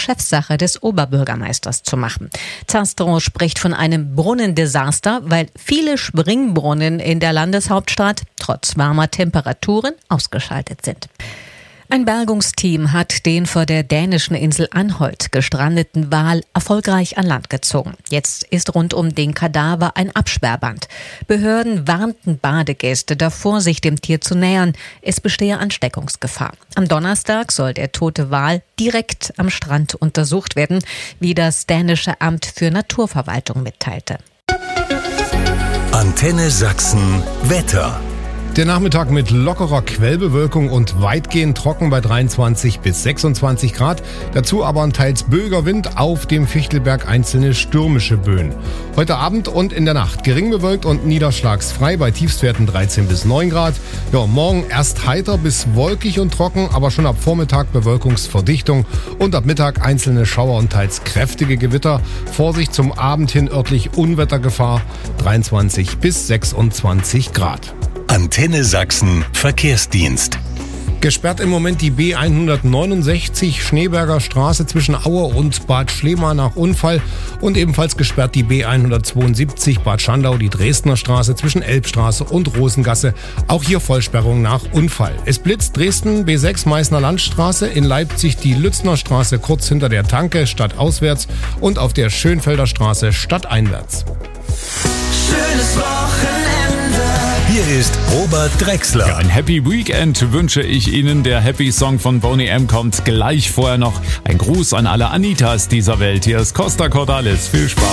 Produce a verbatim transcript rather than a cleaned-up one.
Chefsache des Oberbürgermeisters zu machen. Zastrow spricht von einem Brunnendesaster, weil viele Springbrunnen in der Landeshauptstadt trotz warmer Temperaturen ausgeschaltet sind. Ein Bergungsteam hat den vor der dänischen Insel Anholt gestrandeten Wal erfolgreich an Land gezogen. Jetzt ist rund um den Kadaver ein Absperrband. Behörden warnten Badegäste davor, sich dem Tier zu nähern. Es bestehe Ansteckungsgefahr. Am Donnerstag soll der tote Wal direkt am Strand untersucht werden, wie das dänische Amt für Naturverwaltung mitteilte. Antenne Sachsen Wetter. Der Nachmittag mit lockerer Quellbewölkung und weitgehend trocken bei dreiundzwanzig bis sechsundzwanzig Grad. Dazu aber ein teils böiger Wind, auf dem Fichtelberg einzelne stürmische Böen. Heute Abend und in der Nacht gering bewölkt und niederschlagsfrei bei Tiefstwerten dreizehn bis neun Grad. Ja, morgen erst heiter bis wolkig und trocken, aber schon ab Vormittag Bewölkungsverdichtung und ab Mittag einzelne Schauer und teils kräftige Gewitter. Vorsicht zum Abend hin örtlich Unwettergefahr, dreiundzwanzig bis sechsundzwanzig Grad. Antenne Sachsen Verkehrsdienst. Gesperrt im Moment die B hundertneunundsechzig Schneeberger Straße zwischen Aue und Bad Schlema nach Unfall und ebenfalls gesperrt die B hundertzweiundsiebzig Bad Schandau, die Dresdner Straße zwischen Elbstraße und Rosengasse. Auch hier Vollsperrung nach Unfall. Es blitzt Dresden B sechs Meißner Landstraße, in Leipzig die Lützner Straße kurz hinter der Tanke stadtauswärts und auf der Schönfelder Straße stadteinwärts. Schönes Wochenende. Hier ist Robert Drechsler. Ja, ein Happy Weekend wünsche ich Ihnen. Der Happy Song von Boney M kommt gleich vorher noch. Ein Gruß an alle Anitas dieser Welt. Hier ist Costa Cordalis. Viel Spaß.